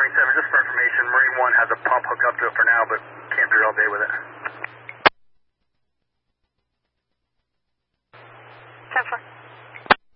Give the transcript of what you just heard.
Marine 7, just for information, Marine 1 has a pump hooked up to it for now, but can't drill all day with it. 10-4.